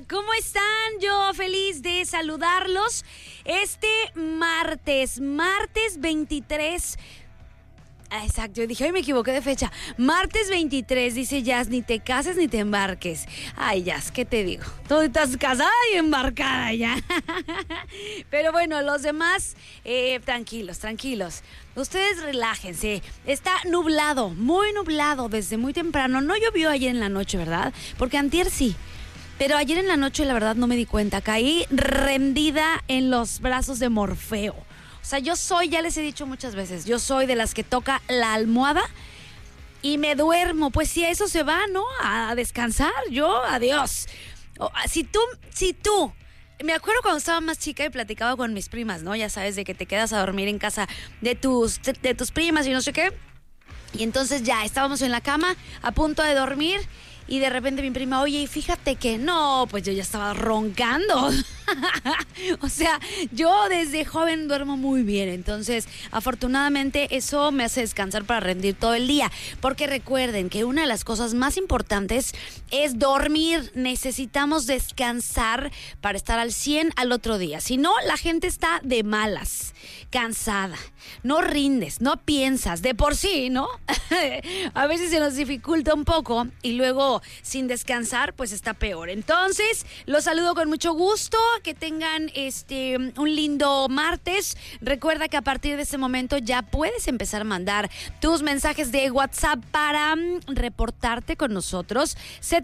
¿Cómo están? Yo feliz de saludarlos este martes 23. Exacto, yo dije, ay, me equivoqué de fecha. Martes 23, dice Jazz, ni te cases ni te embarques. Ay, Jazz, ¿qué te digo? Tú estás casada y embarcada ya. Pero bueno, los demás, tranquilos. Ustedes relájense. Está nublado, muy nublado desde muy temprano. No llovió ayer en la noche, ¿verdad? Porque antier sí. Pero ayer en la noche, la verdad, no me di cuenta. Caí rendida en los brazos de Morfeo. O sea, ya les he dicho muchas veces, yo soy de las que toca la almohada y me duermo. Pues si a eso se va, ¿no? A descansar, yo, adiós. Si tú, me acuerdo cuando estaba más chica y platicaba con mis primas, ¿no? Ya sabes, de que te quedas a dormir en casa de tus primas y no sé qué. Y entonces ya, estábamos en la cama, a punto de dormir. Y de repente mi prima, oye, fíjate que no, pues yo ya estaba roncando. O sea, yo desde joven duermo muy bien. Entonces, afortunadamente, eso me hace descansar para rendir todo el día. Porque recuerden que una de las cosas más importantes es dormir. Necesitamos descansar para estar al 100 al otro día. Si no, la gente está de malas, cansada. No rindes, no piensas, de por sí, ¿no? A veces se nos dificulta un poco y luego sin descansar, pues está peor. Entonces, los saludo con mucho gusto, que tengan un lindo martes. Recuerda que a partir de este momento ya puedes empezar a mandar tus mensajes de WhatsApp para reportarte con nosotros.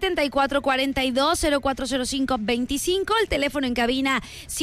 7442-040525, el teléfono en cabina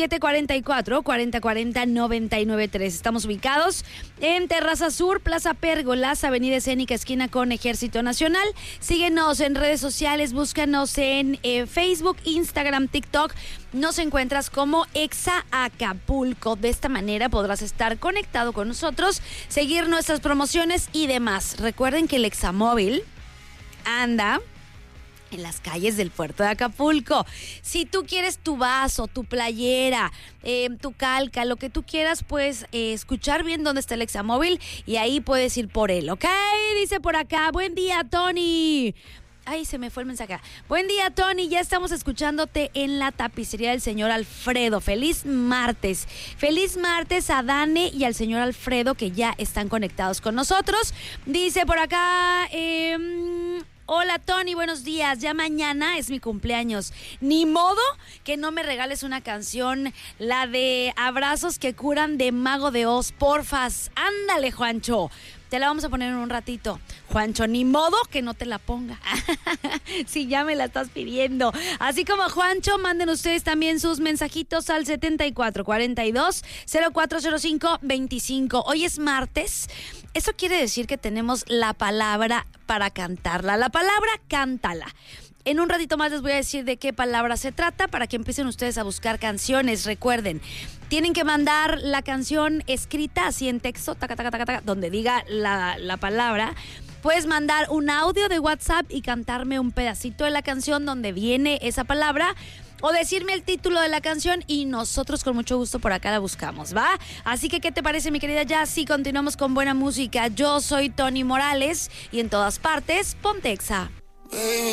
744-4040-993. Estamos ubicados en Terraza Sur, Plaza Pérgolas, Avenida Escénica, esquina con Ejército Nacional. Síguenos en redes sociales, búscanos en Facebook, Instagram, TikTok. Nos encuentras como Exa Acapulco. De esta manera podrás estar conectado con nosotros, seguir nuestras promociones y demás. Recuerden que el Examóvil anda en las calles del puerto de Acapulco. Si tú quieres tu vaso, tu playera, tu calca, lo que tú quieras, pues escuchar bien dónde está el Examóvil y ahí puedes ir por él, ¿ok? Dice por acá, buen día, Tony. Ay, se me fue el mensaje. Buen día, Tony. Ya estamos escuchándote en la tapicería del señor Alfredo. Feliz martes. Feliz martes a Dane y al señor Alfredo, que ya están conectados con nosotros. Dice por acá... Hola, Tony, buenos días. Ya mañana es mi cumpleaños. Ni modo que no me regales una canción, la de Abrazos que curan de Mago de Oz, porfas. Ándale, Juancho. Te la vamos a poner en un ratito. Juancho, ni modo que no te la ponga. Si ya me la estás pidiendo. Así como Juancho, manden ustedes también sus mensajitos al 7442-040525. Hoy es martes. Eso quiere decir que tenemos la palabra para cantarla. La palabra, cántala. En un ratito más les voy a decir de qué palabra se trata para que empiecen ustedes a buscar canciones. Recuerden, tienen que mandar la canción escrita así en texto, taca, taca, taca, taca, donde diga la palabra. Puedes mandar un audio de WhatsApp y cantarme un pedacito de la canción donde viene esa palabra. O decirme el título de la canción y nosotros con mucho gusto por acá la buscamos, ¿va? Así que, ¿qué te parece, mi querida Jazz? Sí, continuamos con buena música. Yo soy Tony Morales y en todas partes, ponte Exa.